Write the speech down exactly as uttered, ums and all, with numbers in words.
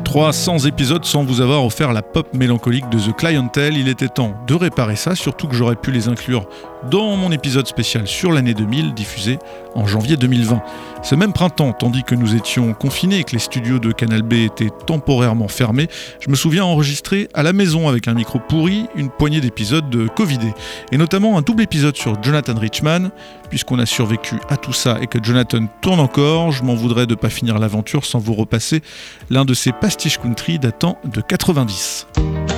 trois cents épisodes sans vous avoir offert la pop mélancolique de The Clientele. Il était temps de réparer ça, surtout que j'aurais pu les inclure dans mon épisode spécial sur l'année deux mille, diffusé en janvier deux mille vingt. Ce même printemps, tandis que nous étions confinés et que les studios de Canal B étaient temporairement fermés, je me souviens enregistrer à la maison avec un micro pourri une poignée d'épisodes de Covidés, et notamment un double épisode sur Jonathan Richman. Puisqu'on a survécu à tout ça et que Jonathan tourne encore, je m'en voudrais de ne pas finir l'aventure sans vous repasser l'un de ces pastiches country datant de quatre-vingt-dix.